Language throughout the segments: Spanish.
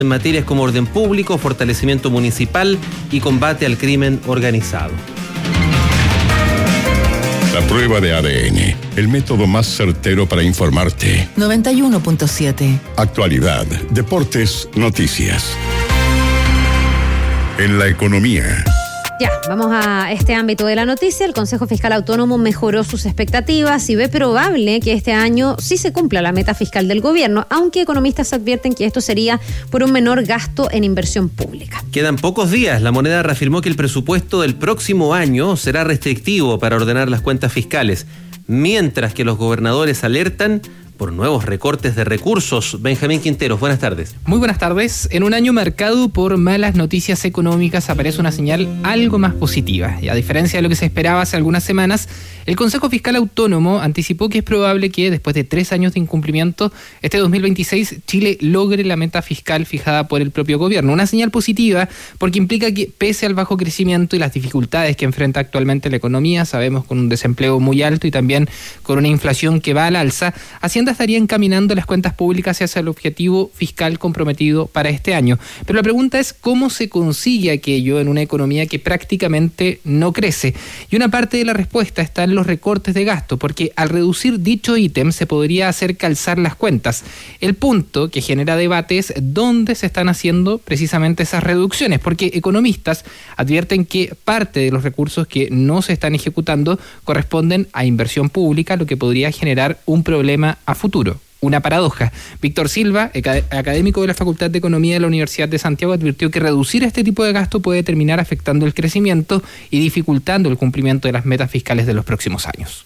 en materias como orden público, fortalecimiento municipal y combate al crimen organizado. La prueba de ADN, el método más certero para informarte. 91.7. Actualidad, deportes, noticias. En la economía. Ya, vamos a este ámbito de la noticia. El Consejo Fiscal Autónomo mejoró sus expectativas y ve probable que este año sí se cumpla la meta fiscal del gobierno, aunque economistas advierten que esto sería por un menor gasto en inversión pública. Quedan pocos días. La Moneda reafirmó que el presupuesto del próximo año será restrictivo para ordenar las cuentas fiscales, mientras que los gobernadores alertan por nuevos recortes de recursos. Benjamín Quinteros, buenas tardes. Muy buenas tardes. En un año marcado por malas noticias económicas aparece una señal algo más positiva. Y a diferencia de lo que se esperaba hace algunas semanas, el Consejo Fiscal Autónomo anticipó que es probable que después de 3 años de incumplimiento, este 2026 Chile logre la meta fiscal fijada por el propio gobierno. Una señal positiva porque implica que pese al bajo crecimiento y las dificultades que enfrenta actualmente la economía, sabemos con un desempleo muy alto y también con una inflación que va al alza, Hacienda estaría encaminando las cuentas públicas hacia el objetivo fiscal comprometido para este año. Pero la pregunta es cómo se consigue aquello en una economía que prácticamente no crece. Y una parte de la respuesta está en los recortes de gasto, porque al reducir dicho ítem se podría hacer calzar las cuentas. El punto que genera debate es dónde se están haciendo precisamente esas reducciones, porque economistas advierten que parte de los recursos que no se están ejecutando corresponden a inversión pública, lo que podría generar un problema a futuro. Una paradoja. Víctor Silva, académico de la Facultad de Economía de la Universidad de Santiago, advirtió que reducir este tipo de gasto puede terminar afectando el crecimiento y dificultando el cumplimiento de las metas fiscales de los próximos años.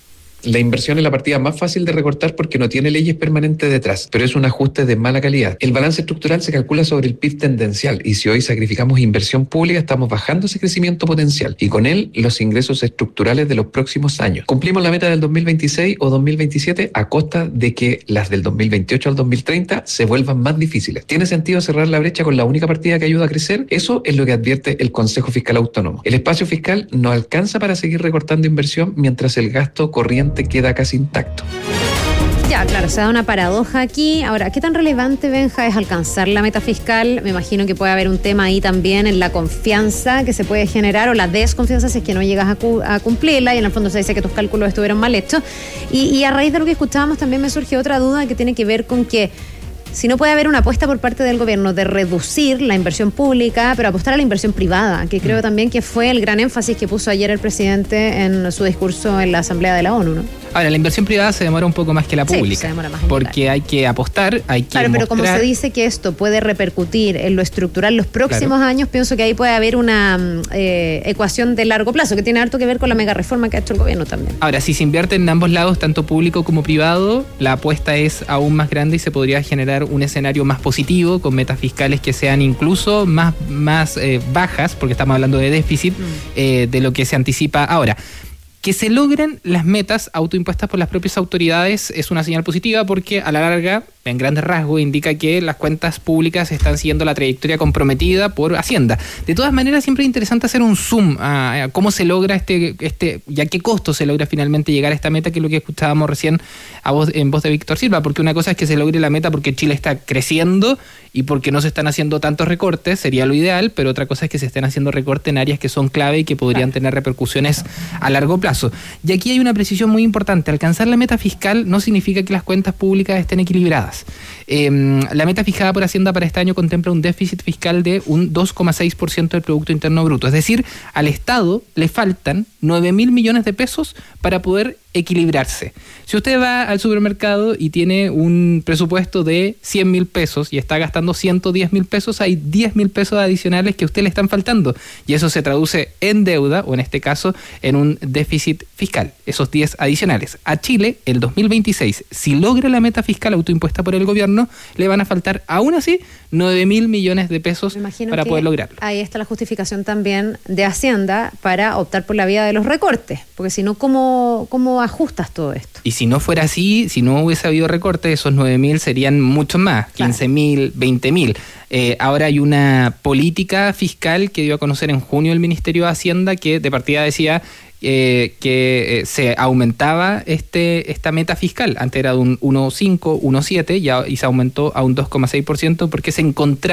La inversión es la partida más fácil de recortar porque no tiene leyes permanentes detrás, pero es un ajuste de mala calidad. El balance estructural se calcula sobre el PIB tendencial y si hoy sacrificamos inversión pública estamos bajando ese crecimiento potencial y con él los ingresos estructurales de los próximos años. Cumplimos la meta del 2026 o 2027 a costa de que las del 2028 al 2030 se vuelvan más difíciles. ¿Tiene sentido cerrar la brecha con la única partida que ayuda a crecer? Eso es lo que advierte el Consejo Fiscal Autónomo. El espacio fiscal no alcanza para seguir recortando inversión mientras el gasto corriente queda casi intacto. Ya, claro, se da una paradoja aquí. Ahora, ¿qué tan relevante, Benja, es alcanzar la meta fiscal? Me imagino que puede haber un tema ahí también en la confianza que se puede generar o la desconfianza si es que no llegas a cumplirla y en el fondo se dice que tus cálculos estuvieron mal hechos. Y a raíz de lo que escuchábamos también me surgió otra duda que tiene que ver con que si no puede haber una apuesta por parte del gobierno de reducir la inversión pública, pero apostar a la inversión privada, que creo también que fue el gran énfasis que puso ayer el presidente en su discurso en la Asamblea de la ONU, ¿no? Ahora, la inversión privada se demora un poco más que la pública, se demora más porque hay que apostar, hay que claro, pero como se dice que esto puede repercutir en lo estructural los próximos años, pienso que ahí puede haber una ecuación de largo plazo, que tiene harto que ver con la mega reforma que ha hecho el gobierno también. Ahora, si se invierte en ambos lados, tanto público como privado, la apuesta es aún más grande y se podría generar un escenario más positivo, con metas fiscales que sean incluso más bajas, porque estamos hablando de déficit, de lo que se anticipa ahora. Que se logren las metas autoimpuestas por las propias autoridades es una señal positiva porque a la larga, en grandes rasgos, indica que las cuentas públicas están siguiendo la trayectoria comprometida por Hacienda. De todas maneras, siempre es interesante hacer un zoom a cómo se logra y a qué costo se logra finalmente llegar a esta meta, que es lo que escuchábamos recién en voz de Víctor Silva, porque una cosa es que se logre la meta porque Chile está creciendo y porque no se están haciendo tantos recortes, sería lo ideal, pero otra cosa es que se estén haciendo recortes en áreas que son clave y que podrían tener repercusiones a largo plazo. Y aquí hay una precisión muy importante. Alcanzar la meta fiscal no significa que las cuentas públicas estén equilibradas. La meta fijada por Hacienda para este año contempla un déficit fiscal de un 2,6% del Producto Interno Bruto. Es decir, al Estado le faltan 9.000 millones de pesos para poder equilibrarse. Si usted va al supermercado y tiene un presupuesto de 100.000 pesos y está gastando 110.000 pesos, hay 10.000 pesos adicionales que a usted le están faltando. Y eso se traduce en deuda, o en este caso, en un déficit fiscal. Esos 10 adicionales. A Chile, el 2026, si logra la meta fiscal autoimpuesta por el gobierno, le van a faltar, aún así, 9.000 millones de pesos para poder lograrlo. Ahí está la justificación también de Hacienda para optar por la vía de los recortes. Porque si no, ¿cómo ajustas todo esto? Y si no fuera así, si no hubiese habido recortes, esos 9.000 serían mucho más, 15.000, 20.000. Ahora hay una política fiscal que dio a conocer en junio el Ministerio de Hacienda que de partida decía se aumentaba esta meta fiscal. Antes era de un 1,5, 1,7 y se aumentó a un 2,6% porque se encontraba